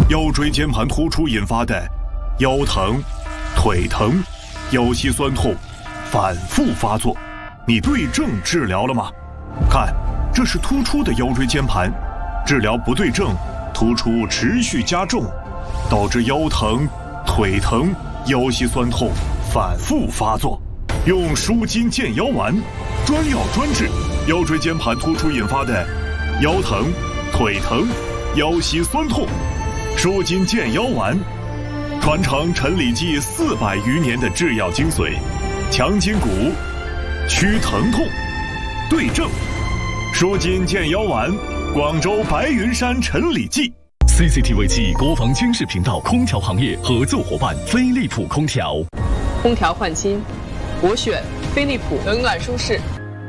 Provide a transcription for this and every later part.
腰椎间盘突出引发的腰疼、腿疼、腰膝酸痛反复发作，你对症治疗了吗？看，这是突出的腰椎间盘，治疗不对症，突出持续加重，导致腰疼、腿疼、腰膝酸痛反复发作。用舒筋健腰丸，专药专治腰椎间盘突出引发的腰疼、腿疼、腰膝酸痛。舒筋健腰丸，传承陈李济400余年的制药精髓，强筋骨，祛疼痛，对症。舒筋健腰丸，广州白云山陈李济。 CCTV 7国防军事频道空调行业合作伙伴飞利浦空调。 空调换新，我选飞利浦，冷暖舒适。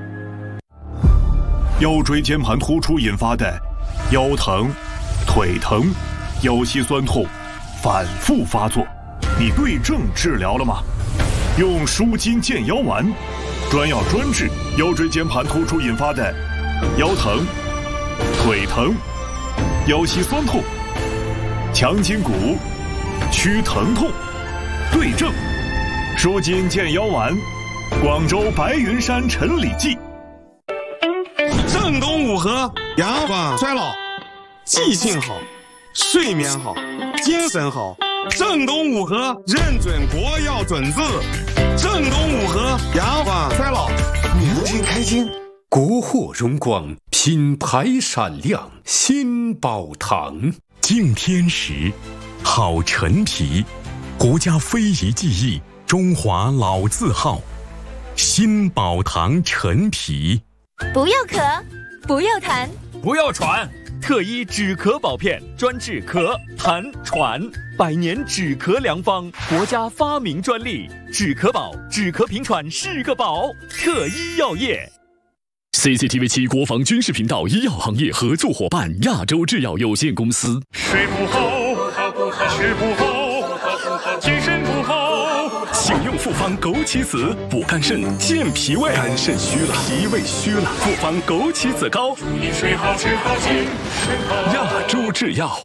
腰椎间盘突出引发的腰疼、腿疼、腰膝酸痛反复发作，你对症治疗了吗？用舒筋健腰丸，专药专治腰椎间盘突出引发的腰疼、腿疼、腰膝酸痛，强筋骨，祛疼痛，对症。舒筋健腰丸，广州白云山陈李济。 正东五合，阳光衰老，记性好，睡眠好，精神好。正东五合认准国药准字，正东五合阳光衰老，年轻开心。 国货荣光，品牌闪亮，新宝堂。 敬天时，好陈皮，国家非遗技艺，中华老字号，新宝堂陈皮。 不要咳，不要痰， 不要喘，特医止咳保片，专治咳、痰、喘，100年止咳良方，国家发明专利，止咳宝，止咳平喘是个宝，特医药业。 CCTV 7国防军事频道医药行业合作伙伴亚洲制药有限公司。 睡不好，吃不好，精神不好， 请用复方枸杞子补肝肾健脾胃， 肝肾虚了，脾胃虚了， 复方枸杞子膏， 祝你睡好吃好精神好。 亚洲制药。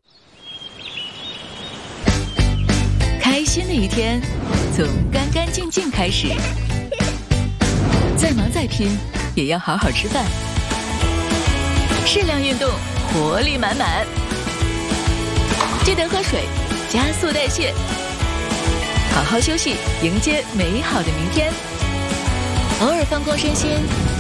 开心的一天从干干净净开始，再忙再拼也要好好吃饭，适量运动，活力满满。记得喝水，加速代谢，好好休息，迎接美好的明天。偶尔放空身心，